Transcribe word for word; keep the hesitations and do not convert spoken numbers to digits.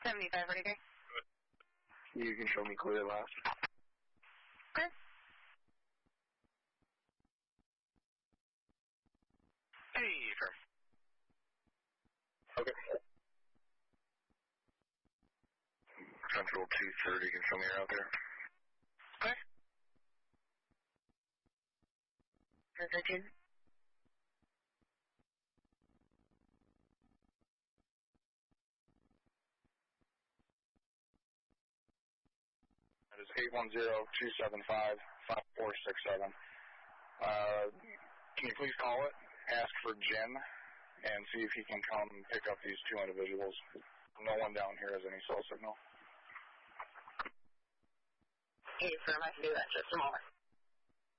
seventy-five, ready day. You can show me clear last. Okay. Hey, firm. Okay. Central two thirty, you can show me you're out there. Okay. thirteen. That is eight one zero, two seven five, five four six seven. Uh, can you please call it, ask for Jim, and see if he can come pick up these two individuals. No one down here has any cell signal. Hey, firm, I can do that just a moment.